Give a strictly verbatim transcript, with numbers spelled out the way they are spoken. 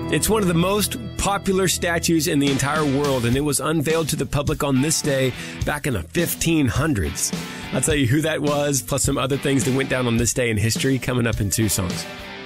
It's one of the most popular statues in the entire world, and it was unveiled to the public on this day back in the fifteen hundreds. I'll tell you who that was, plus some other things that went down on this day in history coming up in two songs.